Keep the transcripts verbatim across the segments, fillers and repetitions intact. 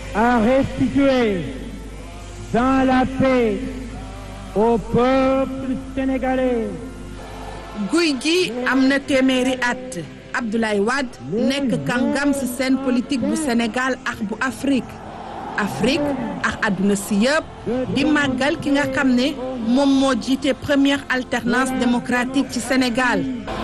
à restituer dans la paix au peuple sénégalais. guy gi am na téeméeri at Abdoulaye Wade nekk kàngam ci scène politique bu Sénégal ak bu Afrique Afrique ak àdduna si yëpp di màggal ki nga xam ne moom moo jiite première alternance démocratique ci Sénégal.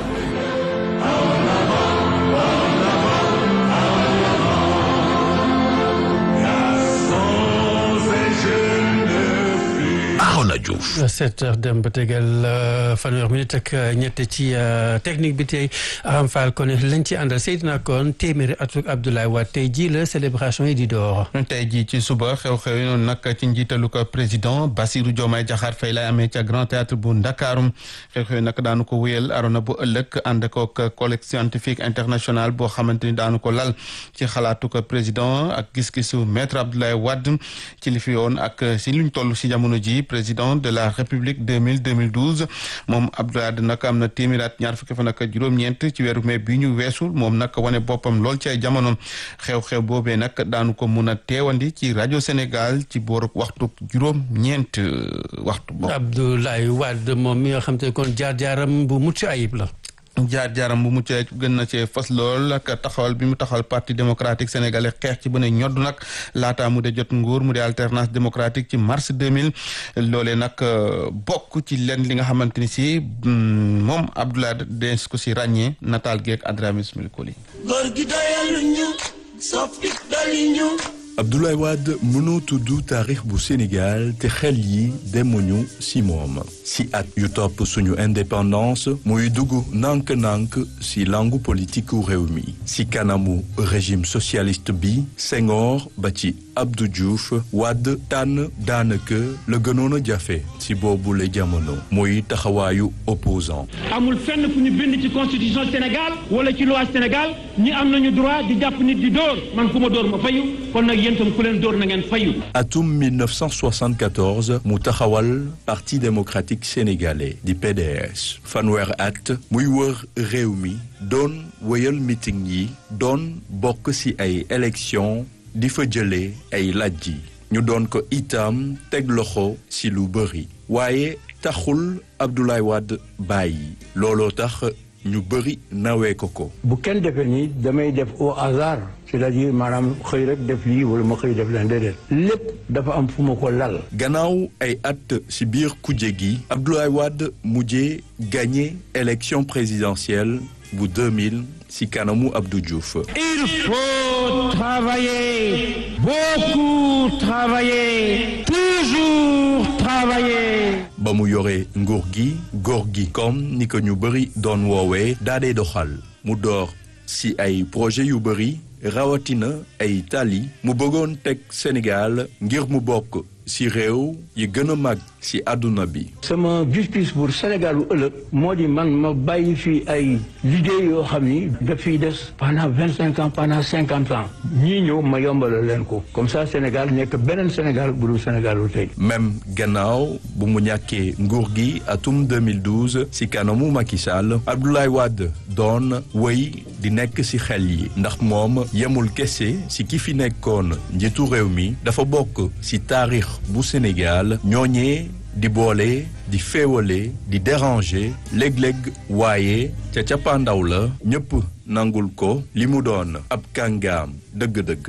sept heures dem ba tegal fanweer minute ak ñett ci technique bi tey Aram Fall kon lañ ci àndal Seydina kon téeméeri atuk Abdoulaye Wade tey jii la célébration yi di door. tey jii ci suba xew-xew yi noonu nag ci njiitalu ko président Bassirou Diomaye Diakhar Faye lay amee ca Grand Théâtre bu Ndakaaru xew-xew yi nag daanu ko wéyal arona bu ëllëg ànd kook collecte scientifique internationale boo xamante ni daanu ko lal ci xalaatu ko président ak gis-gisu maître Abdoulaye Wade ci li fi yoon ak si luñ toll si jamono ji président de la république deux mille deux mille douze moom Abdoulaye Wade nag am na téeméer at ñaar fukki fan ak juróom-ñeent ci weeru mai bi ñu weesul moom nag wane boppam lool ci ay jamono xew-xew boobee nag daanu ko mun a teewandi ci rajo Sénégal ci booru waxtu juróom-ñeent waxtu boobu. Abdoulaye Wade moom mi nga xam te kon jaar-jaaram bu mucc ayib la. jaar jaaram bu mucc gën na cee fas lool ak taxawal bi mu taxawal parti démocratique sénégalais xeex ci ba ne ñodd nag laataa mu de jot nguur mu de alternance démocratique ci mars deux mille loolee nag bokk ci leen li nga xamante ni si moom Abdoulaye des ko si ràññee nataal geek Adrame Ismail Koli. góor gi doyalu ñu soppi dali ñu. Abdoulaye Wade mënoo tudd taarix bu Sénégal te xel yi demuñu si moom si at yu topp suñu indépendance muy dugg nànk-nànk si langue politique u réew mi si kanamu régime socialiste bi Senghor ba ci Abdou Diouf Wade tànn daanaka la gënoon a jafe si boobu la jamono muy taxawaayu opposant amul fenn fu ñu bind ci constitution Sénégal wala ci loi Sénégal ñi am nañu droit di jàpp nit di dóor man ku ma dóor ma fayu kon nag yéen tam ku leen dóor na ngeen fayu. atum mille neuf cent soixante-quatorze mu taxawal parti démocratique sénégalais di P D S fanweer at muy wër réew mi doon wéyal meeting yi doon bokk si ay élections di fa jëlee ay laaj yi ñu doon ko itam teg loxo si lu bëri waaye taxul Abdoulaye Wade bàyyi looloo tax ñu bëri nawee ko ko. bu kenn defee nii damay def au hasard c'est-à-dire maanaam xëy rek def lii wala ma xëy def leen déedéet lépp dafa am fu ma ko lal. gannaaw ay at si biir kuje gi Abdoulaye Wade mujjee gagné élection présidentielle bu deux mille si kanamu Abdou Diouf. Il faut travailler, beaucoup travailler, toujours travailler. ba mu yore nguur gi góor gi comme ni ko ñu bëri doon woowee daa dee doxal mu door si ay projet yu bëri rawatina ay tali mu bëggoon teg Sénégal ngir mu bokk si réew yi gën a mag si àdduna bi. sama gis-gis pour Sénégal bu ëllëg moo di man ma bàyyi fii ay liggéey yoo xam ni daf fiy des pendant vingt cinq ans pendant cinquante ans ñii ñëw ma yombalal leen ko comme ça Sénégal nekk beneen Sénégal bu dul Sénégal bu tey. même gannaaw bu mu ñàkkee nguur gi atum deux mille douze si kanamu Macky Sall Abdoulaye Wade doon wéy di nekk si xel yi ndax moom yemul kese si ki fi nekkoon njiitu réew mi dafa bokk si taarix bu Sénégal ñooñee di boole di féewale di déranger léeg-léeg waaye ca cappaandaw la ñëpp nangul ko li mu doon ab kàngaam dëgg-dëgg.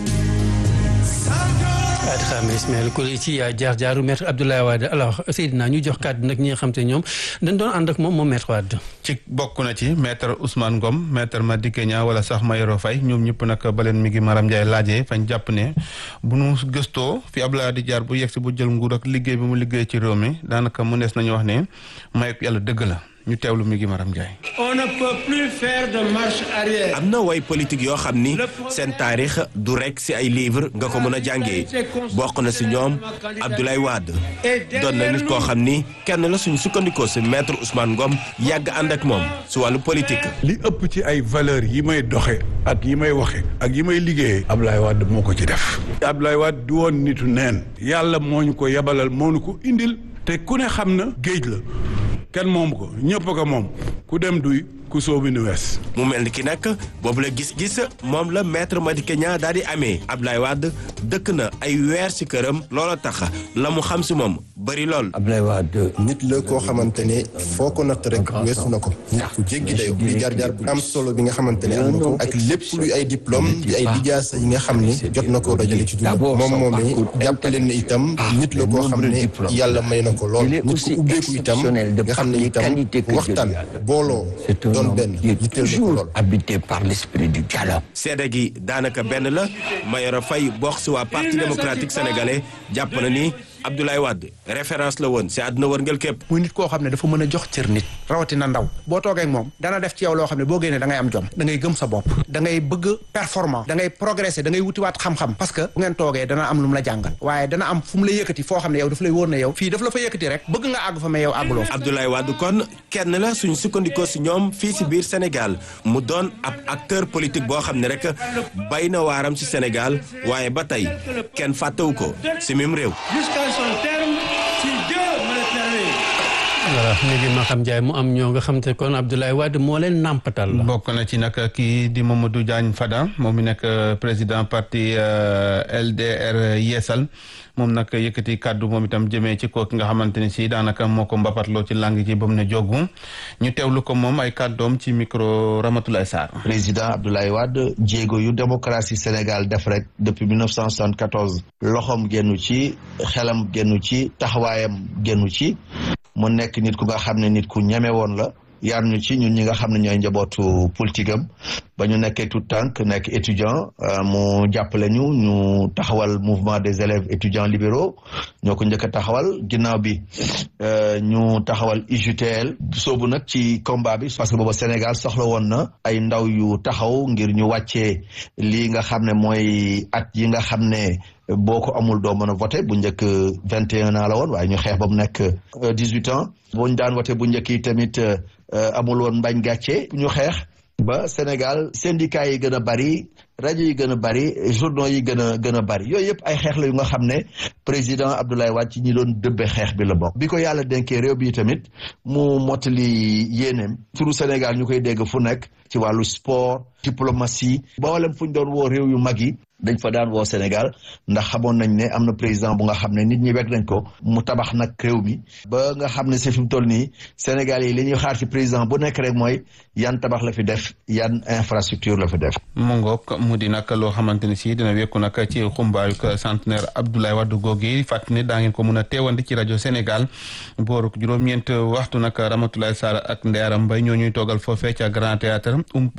Adrame Ismail Koli ci jaar-jaaru maître Abdoulaye Wade alors Seydina ñu jox kàddu nag ñi nga xam te ñoom dañ doon ànd ak moom moom maître Wade. ci bokk na ci maître Ousmane Ngom maître Madické Niang wala sax Mayoro Faye ñoom ñëpp nag ba leen mi ngi Maram Ndiaye laajee fañ jàpp ne bu nu gëstoo fi Abdoulaye di jaar bu yegg si bu jël nguur ak liggéey bi mu liggéey ci réew mi daanaka mu nees nañu wax ne may yàlla dëgg la. ñu teewlu mi ngi Maram Ndiaye. On ne peut plus faire de marche arrière. am na way politique yoo xam ni seen taarix du rek ci ay livre nga ko mën a jàngee bokk na ci ñoom Abdoulaye Wade doon na nit koo xam ni kenn la suñu sukkandikoo ci maître Ousmane Ngom yàgg ànd ak moom ci wàllu politique. li ëpp ci ay valeurs yi may doxe ak yi may waxe ak yi may liggéeyee Abdoulaye Wade moo ko ci def. Abdoulaye Wade du woon nitu neen yàlla moo ñu ko yebalal moo ñu ko indil te ku ne xam na géej la. kenn moom ko ñëpp ko moom ku dem duy ku soobu nu wes. mu mel ni ki nag boobu la gis-gis moom la maître Madické Niang daal di amee Abdoulaye Wade dëkk na ay weer ci këram loola tax la mu xam ci moom bëri lool. Abdoulaye Wade nit la koo xamante ne foo ko natt rek weesu na ko nit ku jéggi dayo di jaar-jaar bu am solo bi nga xamante ne am na ko ak lépp luy ay diplôme di ay lijaasa yi nga xam ne jot na koo dajale ci dund moom moomee jàppale ne itam nit la koo xam ne yàlla may na ko lool nit ku ubbeeku itam nga xam ne itam waxtaan booloo doon benn yitteel na ko lool habité par l'esprit du dialogue. seede gi daanaka benn la Mayoro Faye bokk ci waa parti démocratique sénégalais jàpp na ni Abdoulaye Wade référence la woon ci àdduna wërngël képp. muy nit koo xam ne dafa mën a jox cër nit rawatina ndaw boo toogee ak moom dana def ci yow loo xam ne boo génnee da ngay am jom da ngay gëm sa bopp da ngay bëgg performant da ngay progresser da ngay wutiwaat xam-xam parce que bu ngeen toogee dana am lu mu la jàngal waaye dana am fu mu la yëkkati foo xam ne yow daf lay wóor ne yow fii daf la fa yëkkati rek bëgg nga àgg fa mais yow àgguloo fa. Abdoulaye Wade kon kenn la suñu sukkandikoo ci ñoom fii ci biir Sénégal mu doon ab acteur politique boo xam ne rek bay na waaram ci Sénégal waaye ba tey kenn fàttewu ko ci mim réew. voilà léegi ma xam Ndiaye mu am ñoo nga xam te kon Abdoulaye Wade moo leen nàmpatal la. bokk na ci nag kii di Mamadou Diagne Fada moom mi nekk président parti L D R Yeesal moom nag yëkkati kàddu moom itam jëmee ci kooku nga xamante ni si daanaka moo ko mbapatloo ci langue ji ba mu ne jogu ñu teewlu ko moom ay kàddoom ci micro Ramatoulaye Sarr. président Abdoulaye Wade jéego yu démocratie Sénégal def rek depuis mille neuf cent soixante-quatorze loxoom génnu ci xelam génnu ci taxawaayam génnu ci. mu nekk nit ku nga xam ne nit ku ñeme woon la yar ñu ci ñun ñi nga xam ne ñooy njabootu politique am ba ñu nekkee tout tànk nekk étudiant mu jàppale ñu ñu taxawal mouvement des élèves étudiants libéraux ñoo ko njëkk a taxawal ginnaaw bi ñu taxawal U J T L soobu nag ci combat bi parce que booba Sénégal soxla woon na ay ndaw yu taxaw ngir ñu wàccee lii nga xam ne mooy at yi nga xam ne boo ko amul doo mën a voté bu njëkk vingt et un ans la woon waaye ñu xeex ba mu nekk dix-huit ans boo ñu daan voté bu njëkk yi tamit amul woon mbañ gàcce ñu xeex ba Sénégal syndicat yi gën a bari rajo yi gën a bari journaux yi gën a gën a bari yooyu yëpp ay xeex la yu nga xam ne président Abdoulaye Wade ci ñi doon dëbbe xeex bi la bokk bi ko yàlla dénkee réew bi tamit mu mottali yéeneem turu Sénégal ñu koy dégg fu nekk ci wàllu sport diplomatie boolem fu ñu doon woo réew yu mag yi dañ fa daan woo Sénégal ndax xamoon nañ ne am na président bu nga xam ne nit ñi wekk nañ ko mu tabax nag réew mi ba nga xam ne si fi mu toll nii Sénégal yi li ñuy xaar ci président bu nekk rek mooy yan tabax la fi def yan infrastructure la fi def. mu ngoog mu di nag loo xamante ni si dina wekku nag ci xumbaayu centenaire Abdoulaye Wade googu fàttali ne daa ngeen ko mun a teewandi ci rajo Sénégal booru juróom-ñeent waxtu nag Ramatoulaye Sarr ak Ndeyara Mbaye ñoo ñuy toogal foofee ca Grand Théâtre ump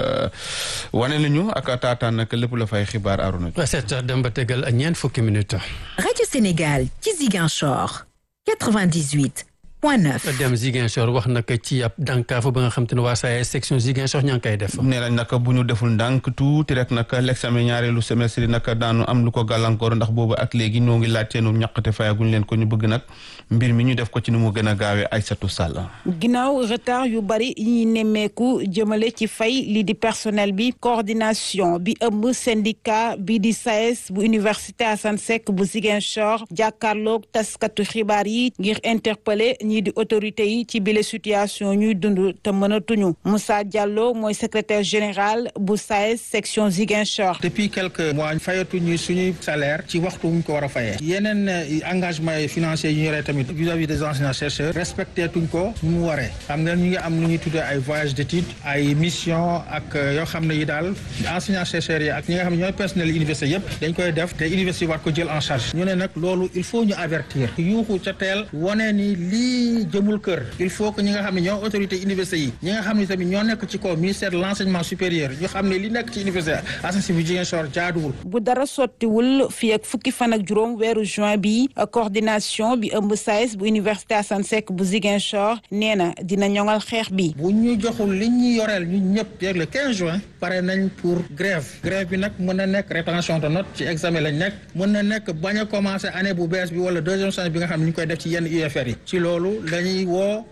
wane nañu ak taataan nag lépp la fay xibaar. sept heures dem ba tegal ñeent fukki minutes. Radio Sénégal ci Ziguinchor quatre-vingt-dix-huit point neuf. dem Ziguinchor wax nag ci ab dànkaafu ba nga xam te ne waa S A E S section Ziguinchor ñaa ngi koy def. nee nañ nag bu ñu deful ndànk tuuti rek nag l'examen ñaareelu semestre nag daanu am lu ko gàllankoor ndax boobu ak léegi ñoo ngi laaj seenu ñaqate fayaguñ leen ko ñu bëgg nag mbir mi ñu def ko ci nu mu gën a gaawee Aïssatou Sall. ginnaaw retard yu bari yi ñuy nemmeeku jëmale ci fay li di personnel bi coordination bi ëmb syndicat bi di S A E S bu université Assane Seck bu Ziguinchor jàkkaarloog taskatu xibaar yi ngir interpeller ñii di autorité yi ci bile situation ñuy dund te mënatuñu. Moussa Diallo mooy secrétaire général bu S A E S section Ziguinchor. depuis quelques mois fayatuñu suñuy salaire ci waxtu wuñ ko war a fayee yeneen engagement financier yi ñu yore tamit vis-à-vis des enseignants chercheurs respecté tuñ ko nu mu waree xam nga ñu ngi am lu ñuy tuddee ay voyage d'études ay mission ak yoo xam ne yi daal enseignants chercheurs yi ak ñi nga xam ne ñooy personnel université yëpp dañ koy def te université war ko jël en charge ñu ne nag loolu il faut ñu avertir yuuxu ca teel wane ni lii jëmul kër il faut que ñi nga xam ne ñoo autorité université yi ñi nga xam ne tamit ñoo nekk ci kaw ministère de l'enseignement supérieur ñu xam ne li nekk ci université Assane bi Ziguinchor jaaduwul. bu dara sottiwul fii ak fukki fan ak juróom weeru juin bi coordination bi ëmb S A E S bu université Assane Seck bu Ziguinchor nee na dina ñoŋal xeex bi. bu ñu joxul li ñu yoreel ñun ñëpp yeeg le quinze juin pare nañ pour grève grève bi nag mën na nekk rétention de notes ci examen lañ nekk mën na nekk bañ a commencer année bu bees bi wala deuxième semestre bi nga xam ne ñu koy def ci yenn U F R yi ci loolu dañuy woo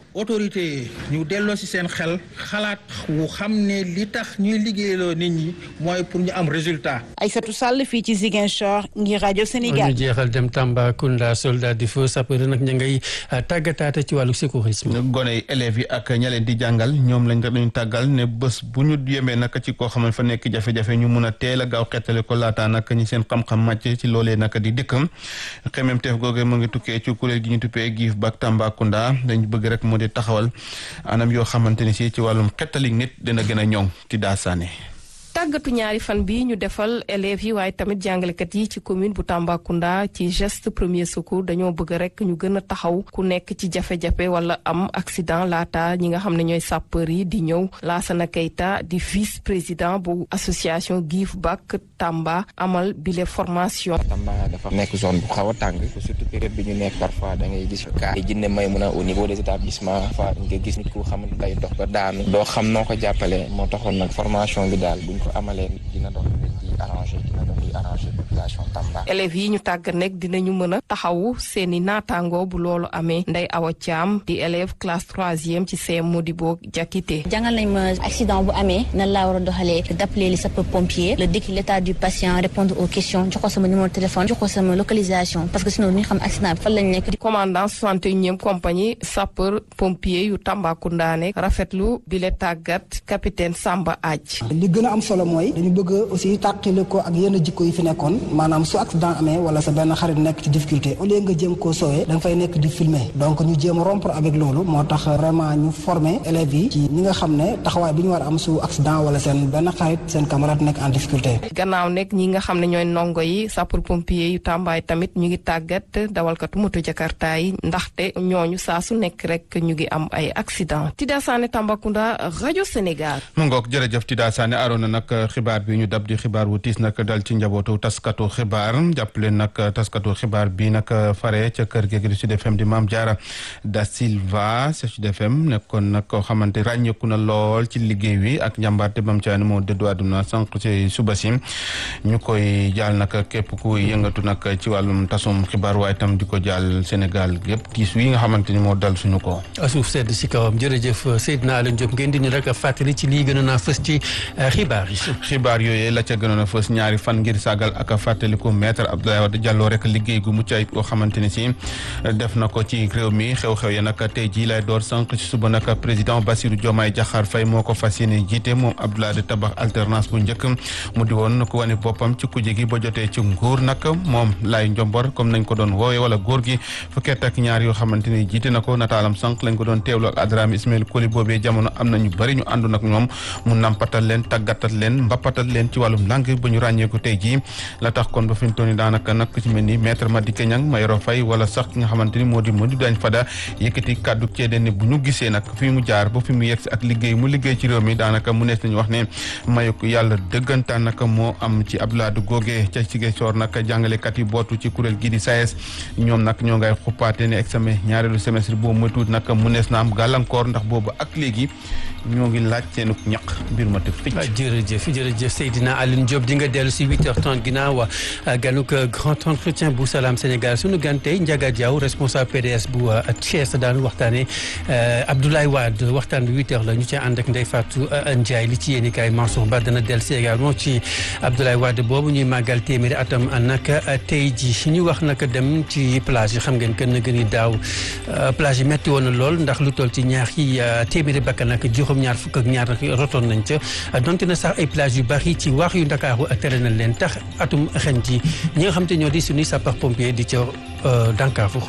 autorité ñu delloo ci seen xel xalaat wu xam ne li tax ñuy liggéeyloo nit ñi mooy pour ñu am résultat. Aïssatou Sall fii ci Ziguinchor ngir rajo Sénégal. ñu jeexal dem Tambacounda soldat di feu sapeur nag ña ngay tàggataate ci wàllu sécurisme. gone yi élèves yi ak ña leen di jàngal ñoom lañ dañu tàggal ne bés bu ñu yemee nag ci koo xam ne fa nekk jafe-jafe ñu mun a teel a gaaw xettale ko laataa nag ñi seen xam-xam màcc ci loolee nag di dikk xemmeemteef googu mu ngi tukkee ci kuréel gi ñu tuppee Give Back Tambacounda dañ bëgg rek moo di taxawal anam yoo xamante ni si ci wàllum xettalik nit dina gën a ñoŋ ci daasaane. tàggatu ñaari fan bi ñu defal élèves yi waaye tamit jàngalekat yi ci commune bu Tambacounda ci geste premier secours dañoo bëgg rek ñu gën a taxaw ku nekk ci jafe-jafe wala am accident laata ñi nga xam ne ñooy sapeur yi di ñëw. Lassana Keita di vice président bu association Give Back Tamba amal bile formation. Tamba dafa nekk zone bu xaw a tàng surtout période bi ñu nekk parfois da ngay gis cas yi jinne may mun a au niveau des établissements fa nga gis nit ku xam ne day dox ba daanu doo xam noo ko jàppale moo taxoon nag formation bi daal buñ ko amalee dina doon di arrangé dina doon di arrangé population Tamba. élèves yi ñu tàggat nekk dinañu mën a taxawu seen i naataangoo bu loolu amee Ndeye Awa Thiam di élève classe troisième ci C M Modibo Diakité. jàngal nañ ma accident bu amee nan laa war a doxalee d'appeler les sapeurs-pompiers le décrit l'état du patient répondre aux questions jox ko sama numéro de téléphone jox ko sama localisation parce que sinon ñu xam accident bi fan lañ nekk. commandant soixante et unième compagnie sapeur pompier yu Tambacounda nekk rafetlu bi le tàggat capitaine Samba Adj. li gën a am solo mooy dañu bëgg aussi tàqale ko ak yenn jikko yi fi nekkoon maanaam su accident amee wala sa benn xarit nekk ci difficulté au lieu nga jéem koo soowee da nga fay nekk di filmer donc ñu jéem a rompre avec loolu moo tax vraiment ñu former élèves yi ci ñi nga xam ne taxawaay bi ñu war a am su accident wala seen benn xarit seen camarade nekk en difficulté. gannaaw nekk ñi nga xam ne ñooy ndongo yi sapeur pompier yu Tambaay tamit ñu ngi tàggat dawalkatu moto Jakarta yi ndaxte ñooñu saa su nekk rek ñu ngi am ay accident. Tida Sané Tambacounda rajo Sénégal. mu ngoog jërëjëf Tida Sané aroon na nag xibaar bi ñu dab di xibaar wu tiis nag dal ci njabootu taskatu xibaar jàppale nag taskatu xibaar bi nag fare ca kër gi di Sud F M di Mame Diarra Da Silva ca Sud F M nekkoon nag koo xamante ràññeeku na lool ci liggéey wi ak njàmbaarte bam caani moo dëddu àdduna sànq ci suba si ñu koy jaal nag képp ku yëngatu nag ci wàllum tasum xibaar waaye itam di ko jaal Sénégal yëpp tiis wi nga xamante ni moo dal suñu ko suuf sedd si kawam jërëjëf Seydina Alioune Diop ngeen di ñu rek fàttali ci lii gënoon a fës ci xibaar yi. xibaar yooyu la ca gënoon a fës ñaari fan ngir sagal ak fàttaliku maître Abdoulaye Wade Diallo rek liggéey gu mucc ayib koo xamante ni si def na ko ci réew mi xew-xew ya nag tey jii lay door sànq ci suba nag président Bassirou Diomaye Diakhar Faye moo ko fas yéene jiite moom Abdoulaye di tabax alternance bu njëkk mu di woon ku wane boppam ci kuje gi ba jotee ci nguur nag moom lay njombor comme nañ ko doon woowee wala góor gi fukkeet ak ñaar yoo xamante ni jiite na ko nataalam sànq lañ ko doon teewlu ak Adrame Ismaël Koli boobee jamono am na ñu bëri ñu àndu nag ñoom mu nampatal leen tàggatal leen mbappatal leen ci wàllum langue ba ñu ràññee ko tey jii la tax kon ba fi mu toll nii daanaka nag ci mel ni maître Madické Niang Mayoro Faye wala sax ki nga xamante ni moo di Modou Diagne Fada yëkkati kàddu ceede ne bu ñu gisee nag fi mu jaar ba fi mu yegsi ak liggéey mu liggéey ci réew mi daanaka mu nees nañu wax ne mayu ko yàlla dëggantaan nag moo am ci Abdoulaye Goge ca Ziguinchor nag jàngalekat yi bootu ci kuréel gii di S A E S ñoom nag ñoo ngay xuppaate ne examen ñaareelu semestre boobu mooy tuuti nag mu nees na am gàllankoor ndax boobu ak léegi ñoo ngi laaj seenu ñaq mbir ma te ficc. jërëjëf jërëjëf Seydina Alioune Diop di nga dellu si huit heures trente ginnaaw ganuk grand entretien bu Salam Sénégal sunu gan tey Ndiaga Diaw responsable P D S bu Thiès daanu waxtaane Abdoulaye Wade waxtaan bi huit heures la ñu ci ànd ak Ndeye Fatou Ndiaye li ci yéeni kaay Mansour Ba dana dellu si également ci Abdoulaye Wade boobu ñuy màggal téeméeri atam nag tey ji ñu wax nag dem ci plage yi xam ngeen kën na gën a daaw plage yi metti woon na lool ndax lu toll ci ñaar yi téeméeri bakkan nag juróom ñaar fukk ak ñaar nag rotoon nañ ca donte na sax ay plage yu bari ci waax yu Ndakaaru tere nañ leen tax atum ren ji ñi nga xam te ñoo di suñuy sapeur pompier di ca Dankaaru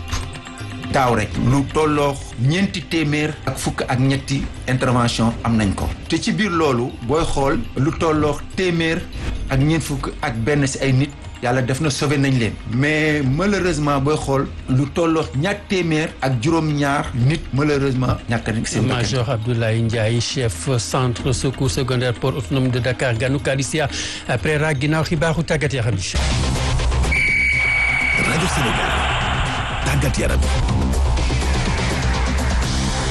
daaw rek lu tolloo ñeenti téeméer ak fukk ak ñetti intervention am nañ ko te ci biir loolu booy xool lu tolloo téeméer ak ñeent fukk ak benn si ay nit yàlla def na sauvé nañ leen mais malheureusement booy xool lu tolloo ñaar téeméer ak juróom-ñaar nit malheureusement ñàkk nañ seen bakkan. Major Abdoulaye Ndiaye chef centre secours secondaire port autonome de Dakar ganu Alicia après ra ginnaaw xibaaru tàggat yaram yi. rajo Sénégal tàggat yaram.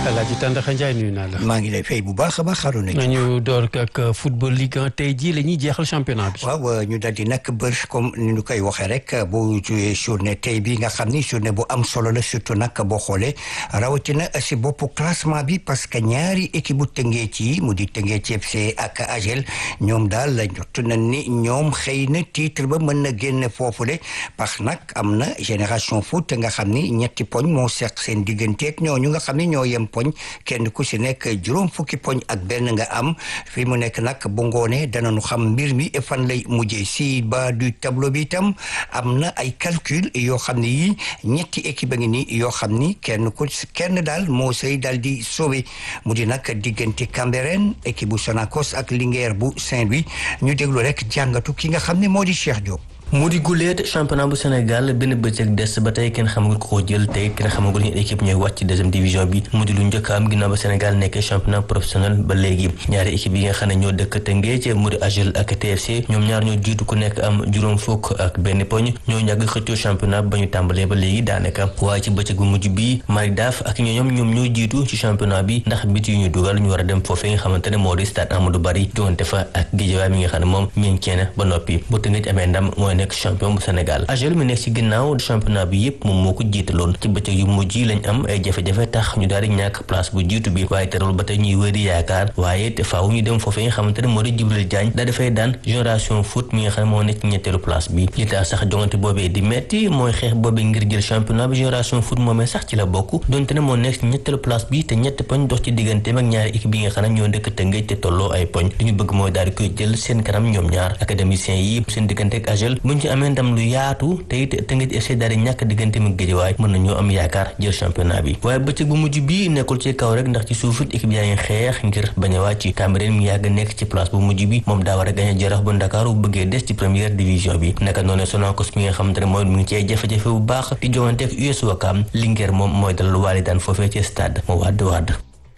Alaaji Tandakha Ndiaye nuyu naa la. maa ngi lay fay bu baax a baax Harouna. nañu door ak football Ligue un tey jii la ñuy jeexal championnat bi. waaw ñu daal di nag bër comme ni ñu koy waxee rek boo joué journée tey bi nga xam ni journée bu am solo la surtout nag boo xoolee rawatina si boppu classement bi parce que ñaari équipe bu Tëngéej yi mu di Tëngéej F C ak A G E L ñoom daal la jot nañ ni ñoom xëy na titre ba mën na génn foofule parce que nag am na génération foot nga xam ni ñetti poñ moo seq seen digganteeg ñooñu nga xam ni ñoo yem poñ kenn ku si nekk juróom fukki poñ ak benn nga am fi mu nekk nag bu ngoonee danañu xam mbir mi fan lay mujjee si bas du tableau bi itam am na ay calcul yoo xam ne yii ñetti équipe a ngi nii yoo xam ni kenn ku kenn daal moo say daal di sauvé mu di nag diggante Cambérène équipe bu Sonacos ak Linguère bu Saint-Louis ñu déglu rek jàngatu ki nga xam ne moo di Cheikh Diop. mu di guleet championnat bu Sénégal benn bëccëg des ba tey kenn xamagul ko jël tey kenn xamagul ñu équipe ñooy wàcc ci deuxième division bi mu di lu njëkk am ginnaaw ba Sénégal nekkee championnat professionnel ba léegi ñaari équipe yi nga xam ne ñoo dëkk Tëngéej mu di A G E L ak T F C ñoom ñaar ñoo jiitu ku nekk am juróom fukk ak benn poñ ñoo ñàgg xëccoo championnat ba ñu tàmbalee ba léegi daanaka waaye ci bëccëg bu mujj bi Malick Daaf ak ñoom ñoom ñoo jiitu ci championnat bi ndax bit yu ñu dugal ñu war a dem foofee nga xamante ne moo di stade Amadou Barry joŋante fa ak Guédiawaye mi nga xam ne moom ñeent ba noppi bu Tëngéej amee ndam mooy nekk champion bu Sénégal A G E L mi nekk ci ginnaaw championnat bi yëpp moom moo ko jiitaloon ci bëccëg yu mujj yi lañ am ay jafe-jafe tax ñu daal di ñàkk place bu jiitu bi waaye terewul ba tey ñuy wëri yaakaar waaye te faaw ñu dem foofee nga xamante ne moo di Jibril Diagne daa dafay daan génération foot mi nga xam ne moo nekk ci ñetteelu place bi li tax sax jongante boobee di metti mooy xeex boobee ngir jël championnat bi génération foot moomee sax ci la bokk donte ne moo nekk ci ñetteelu place bi te ñetti poñ dox ci digganteem ak ñaari équipe yi nga xam ne ñoo dëkk Tëngéej te tolloo ay poñ li ñu bëgg mooy daal di koy jël seen kanam ñoom ñaar académiciens yi seen diggante ak A G E L buñ ci amee ndam lu yaatu te it Tëngéej F C daal di ñàkk diggante mu Guédiawaye mën nañoo am yaakaar jël championnat bi waaye bëccëg bu mujj bi nekkul ci kaw rek ndax ci suufit équipe yaa ngi xeex ngir bañ a wàcc Cambérène mi yàgg nekk ci place bu mujj bi moom daa war a gañe Jaraaf bu Ndakaaru bu bëggee des ci première division bi naka noonu Sonacos mi nga xamante ne mooy mu ngi ci ay jafe-jafe bu baax di joŋante ak U S Ouakam Linguère moom mooy dalal waali daan foofee ci stade moo wadd wadd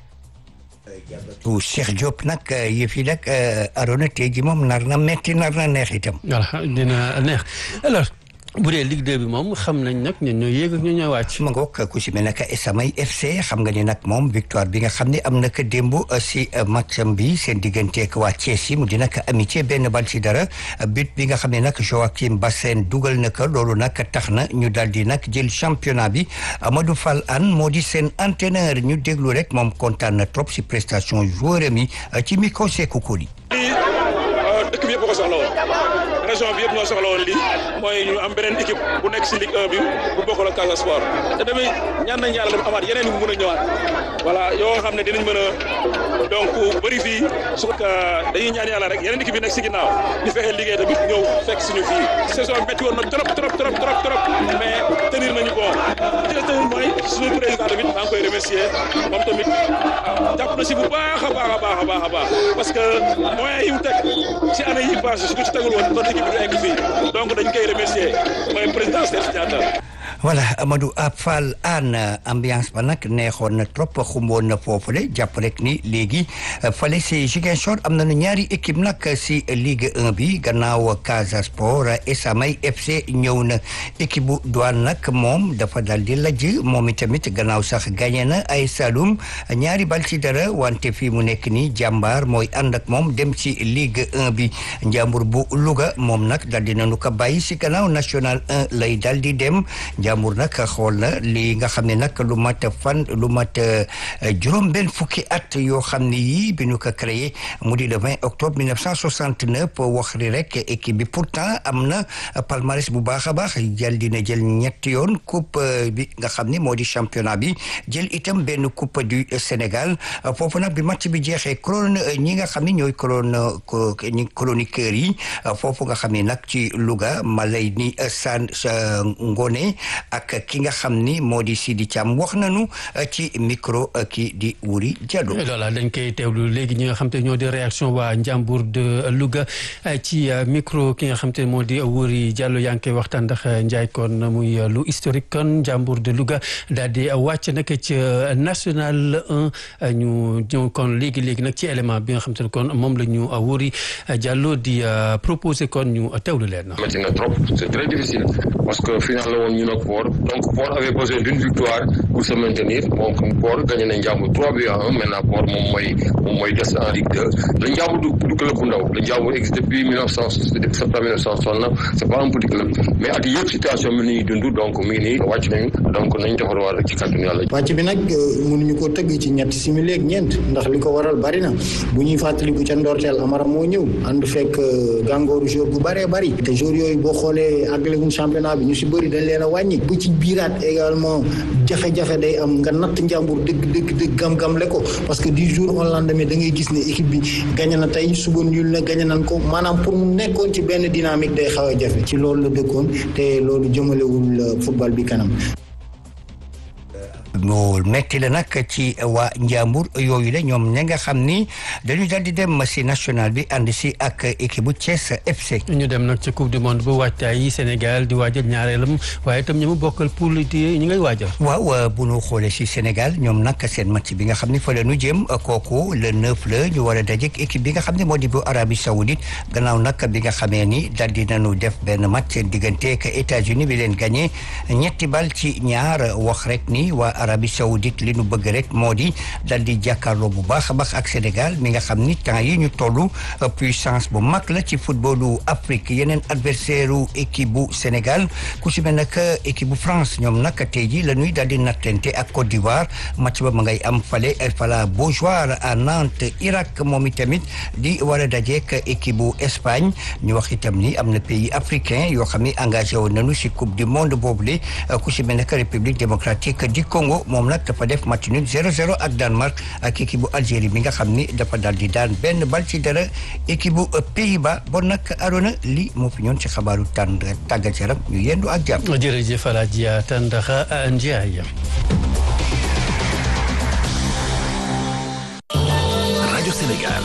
bu Cheikh Diop nag yëf yi nag Arona tey ji moom nar na metti nar na neex itam. voilà dina neex alors bu dee Ligue deux bi moom xam nañ nag ñun ñoo yéeg ak ñun ñoo wàcc. ma ngoog ku si mel ne que Esamay F C xam nga ni nag moom victoire bi nga xam ne am na ko démb si matcham bi seen digganteeg waa Thiès yi mu di nag amitié benn bal si dara but bi nga xam ne nag Joachim Bassène dugal na ko loolu nag tax na ñu daal di nag jël championnat bi Amadou Fall Anne moo di seen entraîneur ñu déglu rek moom kontaan na trop si prestation joueur mi ci micro Sékou Koli. dëkk bi yëpp ko soxla woon région bi yëpp ñoo soxla woon lii mooy ñu am beneen équipe bu nekk si Ligue un bi bu bokkul ak Casa Sport te tamit ñaan nañ yàlla dem amaat yeneen yi mu mën a ñëwaat voilà yoo xam ne dinañ mën a donc bëri fii su ko dañuy ñaan yàlla rek yeneen équipe yi nekk si ginnaaw ñu fexe liggéey tamit ñëw fekk suñu fii saison métti woon na trop trop trop trop trop mais tenir nañu bon ci la tenir mooy suñu président tamit maa ngi koy remercier moom tamit jàpp na si bu baax a baax a baax a baax a baax parce que moyens yi mu teg si année yi passé su ko ci tegul woon kon équipe bi du egg fii donc dañ koy remercier mooy président Serge Diatta. voilà Amadou Fall Anne ambiance ba nag neexoon na trop xumboon na foofule jàpp rek ni léegi fale si Ziguinchor am nañu ñaari équipe nag si Ligue un bi gannaaw Casa Sport Esamay F C ñëw na équipe bu Douane nag moom dafa dal di lajj moom itamit gannaaw sax gagné na ay Saloum ñaari bal ci dara wante fii mu nekk nii jàmbaar mooy ànd ak moom dem si Ligue un bi Njàmbur bu Louga moom nag dal di nañu ko bàyyi si gannaaw national un lay dal di dem Njàmbur nag xool na li nga xam ne nag lu mat fan lu mat juróom benn fukki at yoo xam ne yii bi ñu ko créé mu di le vingt octobre mille neuf cent soixante-neuf wax ri rek équipe bi pourtant am na palmarès bu baax a baax jël dina jël ñetti yoon coupe bi nga xam ne moo di championnat bi jël itam benn coupe du Sénégal foofu nag bi match bi jeexee cron ñi nga xam ne ñooy cron ñi chroniqueurs yi foofu nga xam ne nag ci Louga malay ni san Ngone ak ki nga xam ni moo di Sidi Thiam wax nañu ci micro ki di Wuri Diallo. voilà dañ koy teewlu léegi ñi nga xam te ñoo di réaction waa Njàmbur de Louga ci micro ki nga xam te moo di Wuri Diallo yaa ngi koy waxtaan ndax Ndiaye kon muy lu historique kon Njàmbur de Louga daal di wàcc nag ci national un ñu ñëw kon léegi léegi nag ci élément bi nga xam te ne kon moom la ñu Wuri Diallo di proposé kon ñu teewlu leen. métti na trop c'est très difficile parce que final la woon ñu nag Port donc Port avait besoin d'une victoire pour se maintenir donc Port gagné na Ndiambour trois buts à un maintenant Port moom mooy moom mooy des en Ligue deux le Ndiambour du du club bu ndaw le Ndiambour existe depuis mille neuf cent depuis septembre mille neuf cent soixante-neuf c'est pas un petit club mais at yëpp situation bi ñuy dund donc mi ngi nii wàcc nañu donc nañ defarwaat rek ci kàttanu yàlla. wàcc bi nag mënuñu ko tëgg ci ñetti simili ak ñeent ndax li ko waral bari na bu ñuy fàttaliku ca ndorteel Amara moo ñëw ànd fekk gàngooru jour bu bëree bëri te jour yooyu boo xoolee àggale wuñ championnat bi ñu si bëri dañ leen a wàññi bu ci biiraat également jafe-jafe day am nga natt Ndiambour dëgg dëgg dëgg gam-gamle ko parce que du jour au lendemain da ngay gis ne équipe bi gagné na tey suba ñuul na gagné nañ ko maanaam pour mu nekkoon ci benn dynamique day xaw a jafe ci loolu la dëkkoon te loolu jëmalewul football bi kanam. mu metti la nag ci waa Ndiambour yooyu la ñoom ña nga xam ni dañu daal di dem si national bi ànd si ak équipe bu Thiès F C. ñu dem nag ci coupe du monde bu waajtaay yi Sénégal di waajal ñaareelam waaye itam ñu mu bokkal poule yi ñu ngay waajal. waaw bu ñu xoolee si Sénégal ñoom nag seen match bi nga xam ne fa la ñu jëm kooku le neuf la ñu war a dajeek équipe bi nga xam ne moo di bu Arabie Saoudite gannaaw nag bi nga xamee ni daal di nañu def benn match diggante ak États-Unis bi leen gagné ñetti bal ci ñaar wax rek ni waa Arabie Saoudite li nu bëgg rek moo di dal di jàkkaarloo bu baax a baax ak Sénégal mi nga xam ni temps yi ñu tollu puissance bu mag la ci footballu Afrique yeneen adversaire u équipe bu Sénégal ku si mel nag équipe bu France ñoom nag tey ji la ñuy dal di nattente ak Côte d'Ivoire match ba ma ngay am fale fala Beaujoire à Nantes Irak moom itamit di war a dajeek équipe bu Espagne ñu wax itam ni am na pays africain yoo xam ni engagé woon nañu si coupe du monde boobule ku si mel nag République démocratique du Congo moom nag dafa def match nul zéro zéro ak Danemark ak équipe bu Algérie bi nga xam ni dafa daal di daan benn bal ci dara équipe bu Pays-Bas bon nag Arona li moo fi ñoon ci xabaaru tànn tàggat yaram ñu yendu ak jàmm. jërëjëf Alaaji Tandakha Ndiaye. rajo Sénégal.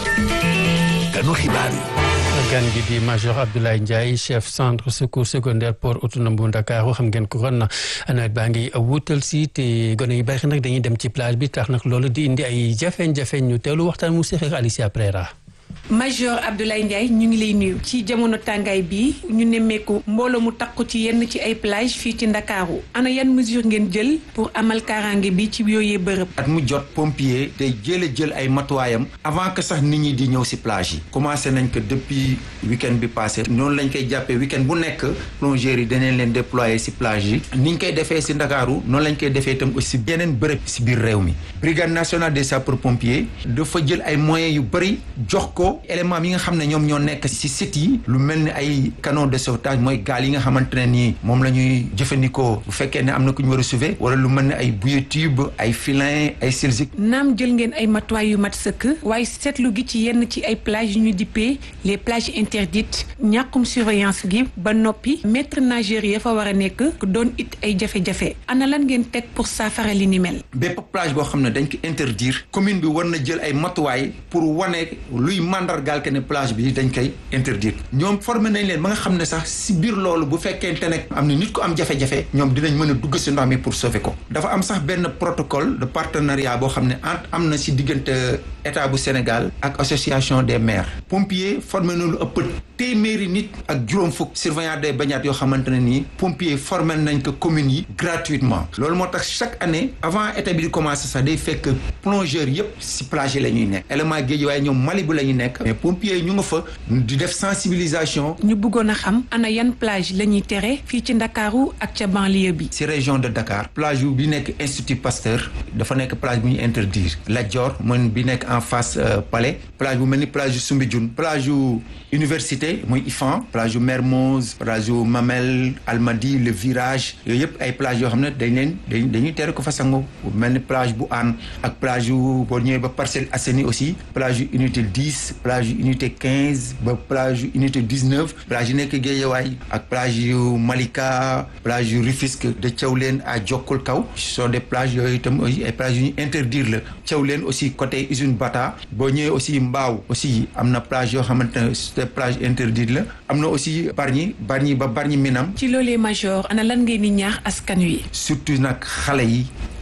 ganu xibaar yi. gan gi di major Abdoulaye Ndiaye chef centre secours secondaire port autonome bu Ndakaaru xam ngeen ko kon nawet baa ngi wuutal si te gone yi bari nag dañuy dem ci plage bi tax nag loolu di indi ay jafe-jafe ñu teelu waxtaan mu seq ak Alicia Prera. Major Abdoulaye Ndiaye ñu ngi lay nuyu ci jamono tàngaay bi ñu nemmeeku mbooloo mu takku ci yenn ci ay plage fii ci Ndakaaru ana yan mesure ngeen jël pour amal kaaraange bi ci yooyee bërëb. at mu jot pompier day jël jël ay matuwaayam avant que sax nit ñi di ñëw si plage yi commencé nañ ko depuis week-end bi passé noonu lañ koy jàppee week-end bu nekk plongeurs yi danañ leen déployer si plage yi ni ñu koy defee si Ndakaaru noonu lañ koy defee itam aussi yeneen bërëb si biir réew mi brigade nationale des sapeurs pompiers dafa jël ay moyens yu bëri jox ko élément yi nga xam ne ñoom ñoo nekk ci site yi lu mel ni ay canot de sauvetage mooy gaal yi nga xamante ne nii moom la ñuy jëfandikoo bu fekkee ne am na ku ñu war a sauver wala lu mel ni ay bouée tube ay filin ay silzik. naam jël ngeen ay matuwaay yu mat sëkk waaye seetlu gi ci yenn ci ay plages yu ñu dippee les plages interdites ñàkkum surveillance gi ba noppi maître nageur ya fa war a nekk doon it ay jafe-jafe ana lan ngeen teg pour saafara li ni mel. bépp plage boo xam ne dañ ko interdire commune bi war na jël ay matuwaay pour wane luy mandargaal ke ne plage bi dañ koy interdire ñoom formé nañ leen ba nga xam ne sax si biir loolu bu fekkente ne am na nit ko am jafe-jafe ñoom dinañ mën a dugg si ndox mi pour sauver ko dafa am sax benn protocole de partenariat boo xam ne entre am na si diggante état bu Sénégal ak association des maires pompiers formé na lu ëpp téeméeri nit ak juróom fukk surveillant des baignades yoo xamante ne nii pompiers formé nañ ko communes yi gratuitement loolu moo tax chaque année avant été bi di commencer sax day fekk plongeurs yëpp si plage yi la ñuy nekk élément géej waaye ñoom Mali bu la ñuy nekk mais pompiers ñu nga fa di def sensibilisation. ñu bëggoon a xam ana yan plage la ñuy tere fii ci Ndakaaru ak ca banlieue bi. si région de Dakar plage yu bi nekk Institut Pasteur dafa nekk plage bu ñu interdire Lat Dior mooy bi nekk en face Palais plage bu mel ni plage yu Soumbédioune plage yu université muy I F A N plage yu Mermoz plage yu Mamel Almadies le Virage yooyu yëpp ay plage yoo xam ne dañ leen dañ dañuy tere ko fa sango mel ni plage bu Hann ak plage yu boo ñëwee ba Parcelles Assainies aussi plage yu unité dix plage yu unité quinze ba plage yu unité dix-neuf plage yu nekk Guédiawaye ak plage yu Malika plage yu Rufisque de Thiawlène à Diokoul Kaw sont des plages yooyu itam ay plages yu ñu interdire la Thiawlène aussi côté usine Bata boo ñëwee aussi Mbao aussi am na plage yoo xamante ne des plages interdites la am na aussi Bargny Bargny ba Bargny Minam. ci loolee major ana lan ngeen di ñaax askan wi. surtout nag xale yi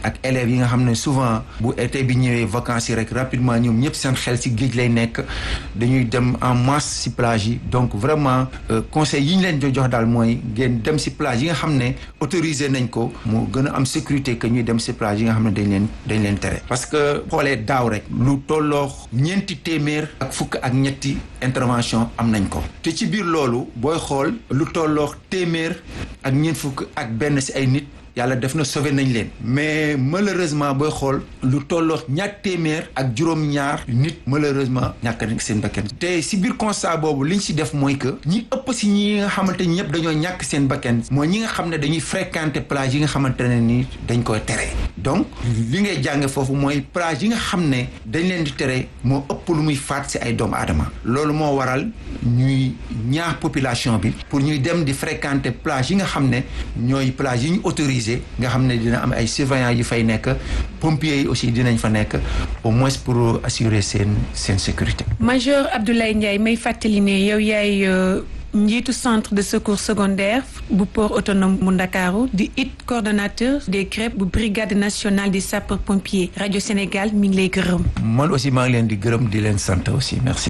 ak élèves yi nga xam ne souvent bu été bi ñëwee vacances yi rek rapidement ñoom ñëpp seen xel ci géej lay nekk dañuy dem en masse ci plage yi donc vraiment conseil yi ñu leen di jox daal mooy ngeen dem ci plage yi nga xam ne autorisé nañ ko mu gën a am sécurité que ñuy dem ci plage yi nga xam ne dañ leen dañ leen tere parce que xoolee daaw rek lu tolloo ñeenti téeméer ak fukk ak ñetti intervention am nañ ko te ci biir loolu booy xool lu tolloo téeméer ak ñeent fukk ak benn ci ay nit yàlla def na sauvé nañ leen mais malheureusement booy xool lu tolloo ñaar téeméer ak juróom-ñaar nit malheureusement ñàkk nañ seen bakkan te si biir constat boobu liñ si def mooy que ñi ëpp si ñi nga xamante ni ñëpp dañoo ñàkk seen bakkan mooy ñi nga xam ne dañuy fréquenter plage yi nga xamante ne ni dañ koy tere donc li ngay jànge foofu mooy plage yi nga xam ne dañ leen di tere moo ëpp lu muy faat si ay doomu aadama loolu moo waral ñuy ñaax population bi pour ñuy dem di fréquenter plage yi nga xam ne ñooy plage yi ñu autorisé nga xam ne dina am ay surveillants yu fay nekk pompiers yi aussi dinañ fa nekk au moins pour assurer seen seen sécurité. Major Abdoulaye Ndiaye may fàttali ne yow yaay njiitu centre de secours secondaire bu port autonome bu Ndakaaru di it coordonnateur des crêpes bu brigade nationale des sapeurs pompiers rajo Sénégal mi ngi lay gërëm. man aussi maa ngi leen di gërëm di leen sant aussi merci.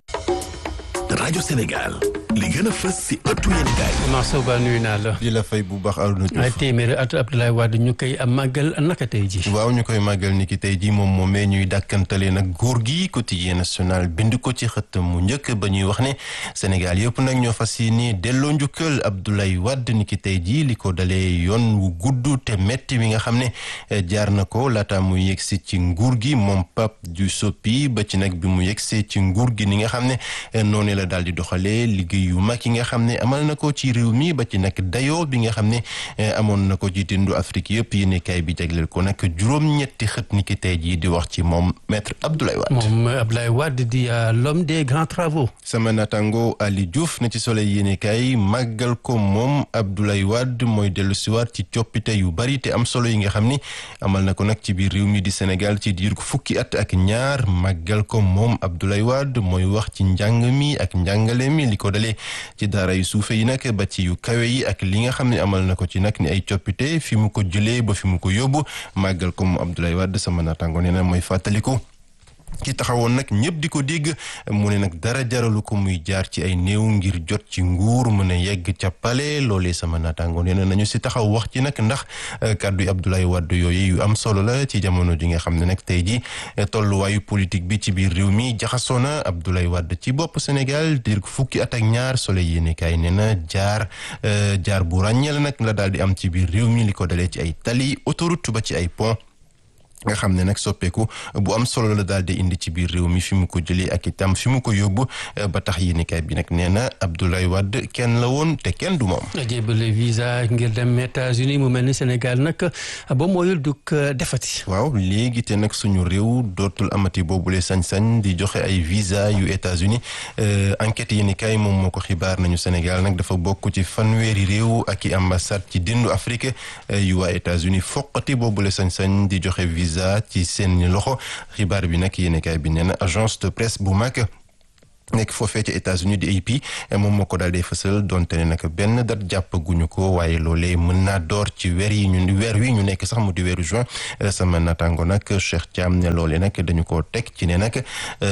rajo Sénégal. li gën a fës si ëttu yéenekaay. Mansour Ba nuyu naa la. di la fay bu baax Arouna Diouf. ay téeméeri atu Abdoulaye Wade ñu koy màggal naka tey ji. waaw ñu koy màggal ni ki tey ji moom moomee ñuy dàkkantale nag góor gi quotidien national bind ko ci xët mu njëkk ba ñuy wax ne Sénégal yëpp nag ñoo fas yéene delloo njukkal Abdoulaye Wade ni ki tey ji li ko dalee yoon wu gudd te metti wi nga xam ne jaar na ko laata mu yegsi ci nguur gi moom Pape du Soppi ba ci nag bi mu yegsee ci nguur gi ni nga xam ne noonu la daal di doxalee liggéey yu mag yi nga xam ne amal na ko ci réew mi ba ci nag dayoo bi nga xam ne amoon na ko ci tindu Afrique yëpp yéenekaay bi jagleel ko nag juróom-ñetti xët ni ki tey jii di wax ci moom maître Abdoulaye Wade. moom Abdoulaye Wade di l'homme des grands travaux. sama natango Ali Diouf na ci Soleil yéenekaay màggal ko moom Abdoulaye Wade mooy dellu siwaat ci coppite yu bari te am solo yi nga xam ni amal na ko nag ci biir réew mi di Sénégal ci diir fukki at ak ñaar màggal ko moom Abdoulaye Wade mooy wax ci njàng mi ak njàngale mi li ko dalee ci daara yu suufe yi nag ba ci yu kawe yi ak li nga xam ne amal na ko ci nag ni ay coppite fi mu ko jëlee ba fi mu ko yóbbu màggal ko mu Abdoulaye Wade sama naataango nee na mooy fàttaliku ki taxawoon nag ñëpp di ko dégg mu ne nag dara jaralu ko muy jaar ci ay néew ngir jot ci nguur mën a yegg ca pale loolee sama naataango nee na nañu si taxaw wax ci nag ndax kàddu yi Abdoulaye Wade yooyu yu am solo la ci jamono ji nga xam ne nag tey ji tolluwaayu politique bi ci biir réew mi jaxasoo na Abdoulaye Wade ci bopp Sénégal dir fukki at ak ñaar Soleil yéenekaay nee na jaar jaar bu ràññeel nag la daal di am ci biir réew mi li ko dalee ci ay tali autoroute ba ci ay pont nga xam ne nag soppeeku bu am solo la daal di indi ci biir réew mi fi mu ko jëlee ak itam fi mu ko yóbbu ba tax yéenekaay bi nag nee na Abdoulaye Wade kenn la woon te kenn du moom. jébale visa ngir dem États-Unis mu mel ni Sénégal nag ba mooyul dug defati. waaw léegi te nag suñu réew dootul amati boobule sañ-sañ di joxe ay visa yu États-Unis enquête yéenekaay moom moo ko xibaar nañu Sénégal nag dafa bokk ci fanweeri réew ak i ambassade ci dindu Afrique yu waa États-Unis foqati boobule sañ-sañ di joxe visa. ci seen loxo xibaar bi nag yéenekaay bi nee na agence de presse bu mag nekk foofee ci États-Unis di A P moom moo ko daal di fësal donte ne nag benn dat jàpp guñu ko waaye loolee mën naa door ci weer yi ñu weer wi ñu nekk sax mu di weeru juin sama natango nag Cheikh Thiam ne loolee nag dañu ko teg ci ne nag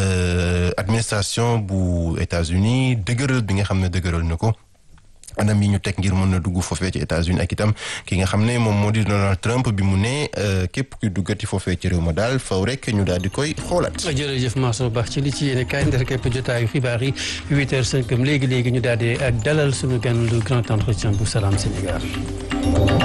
administration bu États-Unis dëgëral bi nga xam ne dëgëral na ko anam yi ñu teg ngir mën na dugg foofee ci États-Unis ak itam ki nga xam ne moom moo di Donald Trump bi mu ne képp kuy duggati foofee ci réew ma daal faw rek ñu daal di koy xoolaat. jërëjëf Mansour Ba ci li ci yéene kaay ndar képp jotaayu xibaar yi huit heures cinq léegi léegi ñu daal di ak dalal suñu gan lu grand entretien bu Salam Sénégal.